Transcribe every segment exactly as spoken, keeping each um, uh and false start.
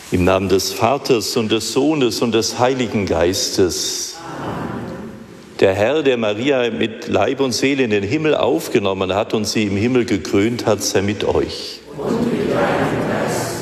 Im Namen des Vaters und des Sohnes und des Heiligen Geistes. Der Herr, der Maria mit Leib und Seele in den Himmel aufgenommen hat und sie im Himmel gekrönt hat, sei mit euch. Und mit deinem Geist.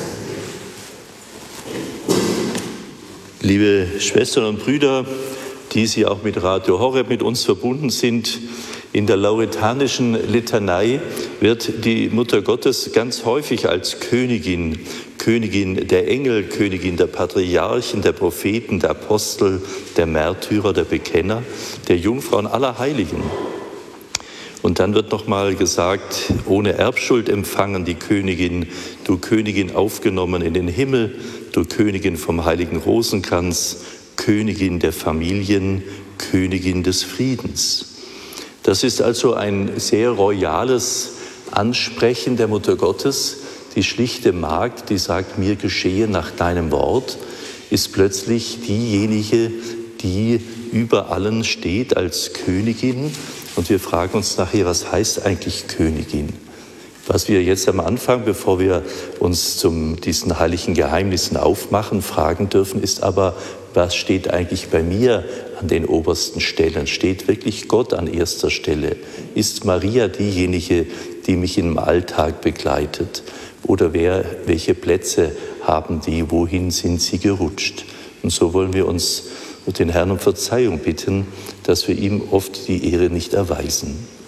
Liebe Schwestern und Brüder, die Sie auch mit Radio Horeb mit uns verbunden sind, in der lauretanischen Litanei wird die Mutter Gottes ganz häufig als Königin, Königin der Engel, Königin der Patriarchen, der Propheten, der Apostel, der Märtyrer, der Bekenner, der Jungfrauen aller Heiligen. Und dann wird nochmal gesagt, ohne Erbschuld empfangen die Königin, du Königin aufgenommen in den Himmel, du Königin vom heiligen Rosenkranz, Königin der Familien, Königin des Friedens. Das ist also ein sehr royales Ansprechen der Mutter Gottes. Die schlichte Magd, die sagt, mir geschehe nach deinem Wort, ist plötzlich diejenige, die über allen steht als Königin. Und wir fragen uns nachher, was heißt eigentlich Königin? Was wir jetzt am Anfang, bevor wir uns zu diesen heiligen Geheimnissen aufmachen, fragen dürfen, ist aber, was steht eigentlich bei mir an den obersten Stellen? Steht wirklich Gott an erster Stelle? Ist Maria diejenige, die mich im Alltag begleitet? Oder wer, welche Plätze haben die? Wohin sind sie gerutscht? Und so wollen wir uns den Herrn um Verzeihung bitten, dass wir ihm oft die Ehre nicht erweisen.